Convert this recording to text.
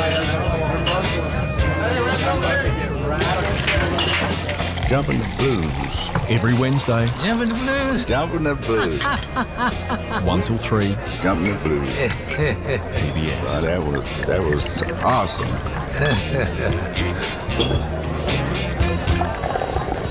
Jumping the Blues. Every Wednesday, Jumping the blues. Jumping the Blues. 1 till 3, Jumping the Blues. PBS. Wow, that was awesome.